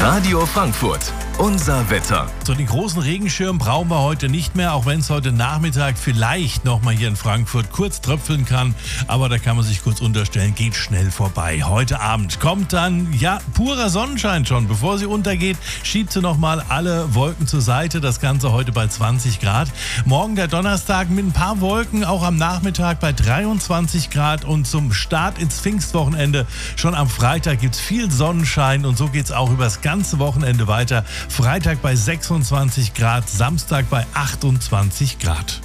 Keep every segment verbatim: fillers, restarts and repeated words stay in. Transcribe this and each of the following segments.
Radio Frankfurt, unser Wetter. So, den großen Regenschirm brauchen wir heute nicht mehr, auch wenn es heute Nachmittag vielleicht nochmal hier in Frankfurt kurz tröpfeln kann. Aber da kann man sich kurz unterstellen, geht schnell vorbei. Heute Abend kommt dann, ja, purer Sonnenschein schon. Bevor sie untergeht, schiebt sie nochmal alle Wolken zur Seite. Das Ganze heute bei zwanzig Grad. Morgen der Donnerstag mit ein paar Wolken, auch am Nachmittag bei dreiundzwanzig Grad. Und zum Start ins Pfingstwochenende schon am Freitag gibt es viel Sonnenschein. Und so geht es auch übers ganze Wochenende weiter. Freitag bei sechsundzwanzig Grad, Samstag bei achtundzwanzig Grad.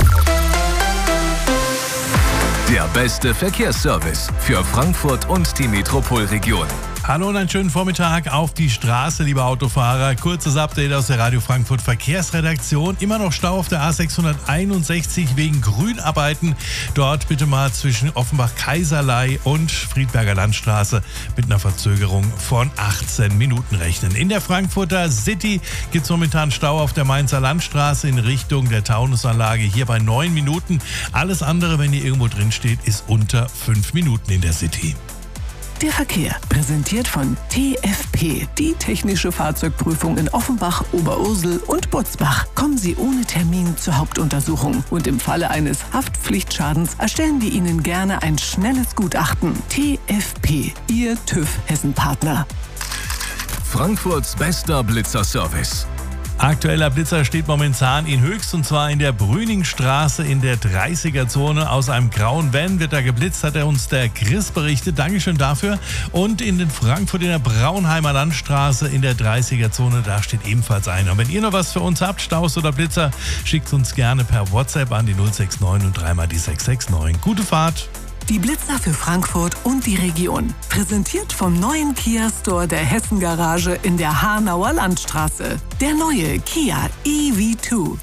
Der beste Verkehrsservice für Frankfurt und die Metropolregion. Hallo und einen schönen Vormittag auf die Straße, liebe Autofahrer. Kurzes Update aus der Radio Frankfurt Verkehrsredaktion. Immer noch Stau auf der A sechshunderteinundsechzig wegen Grünarbeiten. Dort bitte mal zwischen Offenbach-Kaiserlei und Friedberger Landstraße mit einer Verzögerung von achtzehn Minuten rechnen. In der Frankfurter City gibt es momentan Stau auf der Mainzer Landstraße in Richtung der Taunusanlage. Hier bei neun Minuten. Alles andere, wenn ihr irgendwo drin steht, ist unter fünf Minuten in der City. Der Verkehr, präsentiert von T F P, die technische Fahrzeugprüfung in Offenbach, Oberursel und Butzbach. Kommen Sie ohne Termin zur Hauptuntersuchung und im Falle eines Haftpflichtschadens erstellen wir Ihnen gerne ein schnelles Gutachten. T F P, Ihr TÜV Hessen-Partner. Frankfurts bester Blitzerservice. Aktueller Blitzer steht momentan in Höchst, und zwar in der Brüningstraße in der dreißiger-Zone. Aus einem grauen Van wird da geblitzt, hat er uns der Chris berichtet. Dankeschön dafür. Und in den Frankfurt in der Braunheimer Landstraße in der dreißiger-Zone, da steht ebenfalls einer. Und wenn ihr noch was für uns habt, Staus oder Blitzer, schickt uns gerne per WhatsApp an die null sechs neun und dreimal die sechs sechs neun. Gute Fahrt! Die Blitzer für Frankfurt und die Region. Präsentiert vom neuen Kia Store der Hessen Garage in der Hanauer Landstraße. Der neue Kia E V zwei.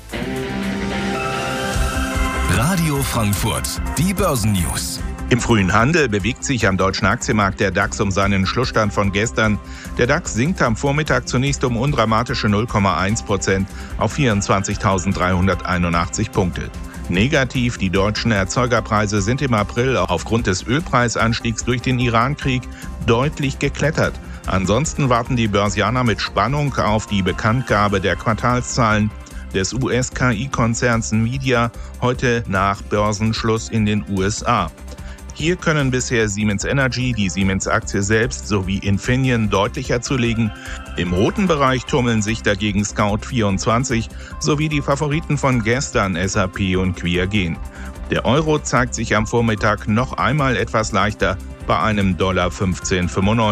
Radio Frankfurt, die Börsennews. Im frühen Handel bewegt sich am deutschen Aktienmarkt der DAX um seinen Schlussstand von gestern. Der DAX sinkt am Vormittag zunächst um undramatische null Komma eins Prozent auf vierundzwanzigtausenddreihunderteinundachtzig Punkte. Negativ, die deutschen Erzeugerpreise sind im April aufgrund des Ölpreisanstiegs durch den Irankrieg deutlich geklettert. Ansonsten warten die Börsianer mit Spannung auf die Bekanntgabe der Quartalszahlen des U S-K I-Konzerns Nvidia heute nach Börsenschluss in den U S A. Hier können bisher Siemens Energy, die Siemens-Aktie selbst sowie Infineon deutlicher zulegen. Im roten Bereich tummeln sich dagegen Scout vierundzwanzig sowie die Favoriten von gestern S A P und Qiagen. Der Euro zeigt sich am Vormittag noch einmal etwas leichter bei einem Dollar fünfzehn Komma fünfundneunzig.